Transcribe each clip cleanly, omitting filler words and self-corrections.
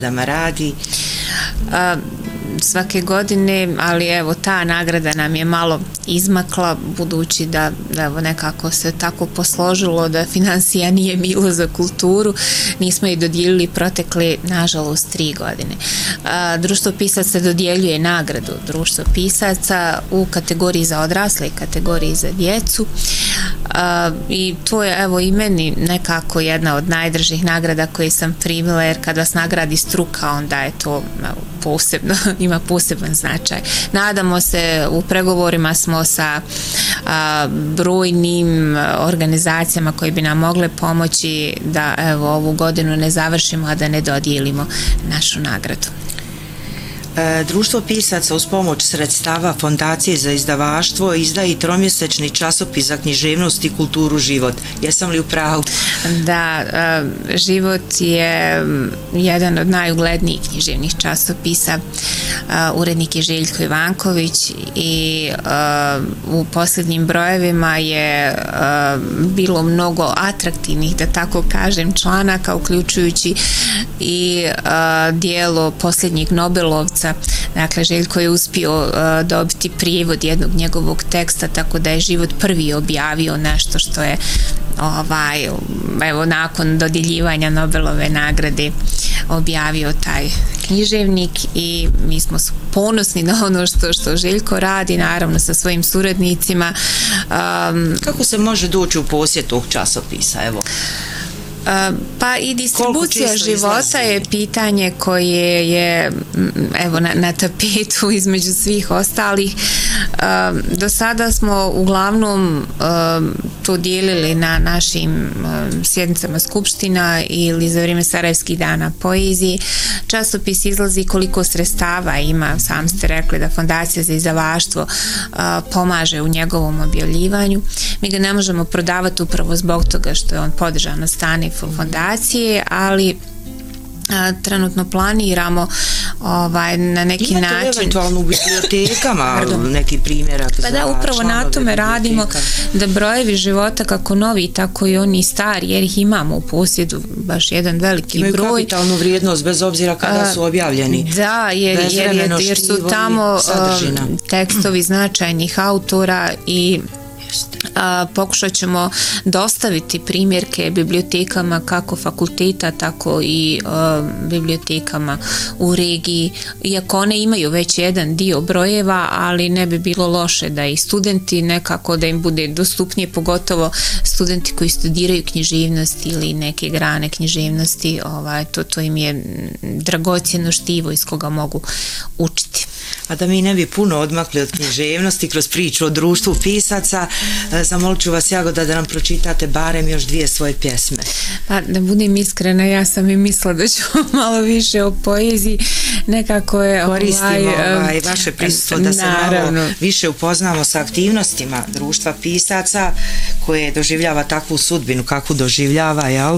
radi? Svake godine, ali evo ta nagrada nam je malo izmakla, budući da evo nekako se tako posložilo da financija nije bilo za kulturu, nismo je dodijelili protekle nažalost 3 godine. Društvo pisaca dodjeljuje nagradu Društvo pisaca u kategoriji za odrasle i kategoriji za djecu, i to je evo i meni nekako jedna od najdržih nagrada koje sam primila, jer kad vas nagradi struka onda je to posebno, ima poseban značaj. Nadamo se, u pregovorima smo sa brojnim organizacijama koji bi nam mogle pomoći da evo ovu godinu ne završimo, a da ne dodijelimo našu nagradu. Društvo pisaca uz pomoć sredstava Fondacije za izdavaštvo izdaje i 3-mjesečni časopis za književnost i kulturu Život. Jesam li u pravu? Da, Život je jedan od najuglednijih književnih časopisa. Urednik je Željko Ivanković i u posljednjim brojevima je bilo mnogo atraktivnih, da tako kažem, članaka, uključujući i dijelo posljednjeg Nobelovca. Dakle, Željko je uspio dobiti prijevod jednog njegovog teksta, tako da je Život prvi objavio nešto što je evo nakon dodjeljivanja Nobelove nagrade objavio taj književnik, i mi smo ponosni na ono što Željko radi, naravno sa svojim suradnicima. Kako se može doći u posjed tog časopisa? Evo. Pa i distribucija Života je pitanje koje je evo na tapetu između svih ostalih. Do sada smo uglavnom to dijelili na našim sjednicama skupština ili za vrijeme Sarajevskih dana poezije. Časopis izlazi koliko sredstava ima, sam ste rekli da Fondacija za izdavaštvo pomaže u njegovom objavljivanju. Mi ga ne možemo prodavati upravo zbog toga što je on podržan od strane fondacije, ali trenutno planiramo na neki način. Imate eventualno u bibliotekama neki primjerak za pa da, upravo na tome radimo, da brojevi Života kako novi tako i oni stari, jer ih imamo u posjedu baš jedan veliki imaju broj. Imaju kapitalnu vrijednost bez obzira kada su objavljeni. Da, jer su tamo tekstovi značajnih autora i pokušat ćemo dostaviti primjerke bibliotekama kako fakulteta, tako i bibliotekama u regiji, iako one imaju već jedan dio brojeva, ali ne bi bilo loše da i studenti nekako da im bude dostupnije, pogotovo studenti koji studiraju književnost ili neke grane književnosti, to im je dragocjeno štivo iz koga mogu učiti. A da mi ne bi puno odmakli od književnosti kroz priču o Društvu pisaca, zamolit ću vas, Jagoda, da nam pročitate barem još 2 svoje pjesme. Pa da budem iskrena, ja sam i mislila da ću malo više o poeziji, nekako je koristimo vaše prisustvo da se malo više upoznamo sa aktivnostima Društva pisaca koje doživljava takvu sudbinu kakvu doživljava, jel?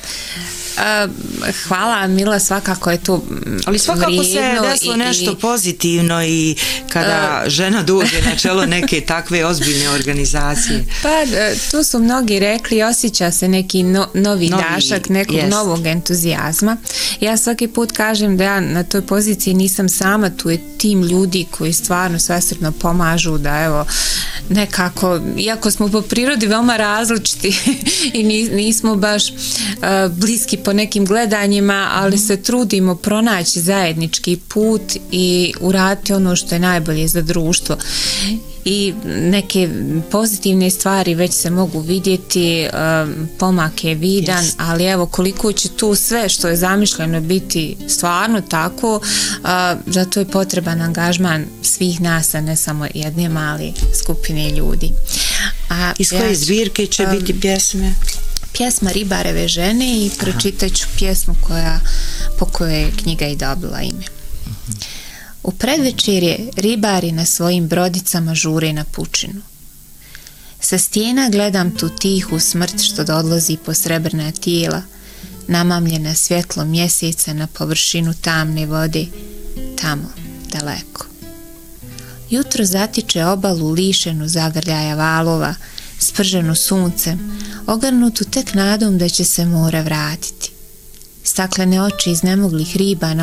Hvala Mila, svakako je to vrijedno. Ali svakako se desilo nešto pozitivno i kada žena dođe na čelo neke takve ozbiljne organizacije. Pa tu su mnogi rekli, osjeća se neki novi dašak nekog novog entuzijazma. Ja svaki put kažem da ja na toj poziciji nisam sama, tu je tim ljudi koji stvarno svesrdno pomažu da evo nekako, iako smo po prirodi veoma različiti i nismo baš bliski po nekim gledanjima, ali se trudimo pronaći zajednički put i uraditi ono što je najbolje za društvo. I neke pozitivne stvari već se mogu vidjeti, pomak je vidan, ali evo koliko će tu sve što je zamišljeno biti stvarno tako, zato je potreban angažman svih nas, a ne samo jedne male skupine ljudi. Iz koje zbirke će biti pjesme? Pjesma Ribareve žene i pročitat ću pjesmu po kojoj je knjiga i dobila ime. U predvečerje ribari na svojim brodicama žure na pučinu. Sa stijena gledam tu tihu smrt što odlazi po srebrna tijela, namamljena svjetlom mjeseca na površinu tamne vode, tamo, daleko. Jutro zatiče obalu lišenu zagrljaja valova, sprženu suncem, ogrnutu tek nadom da će se more vratiti. Staklene oči iznemoglih riba na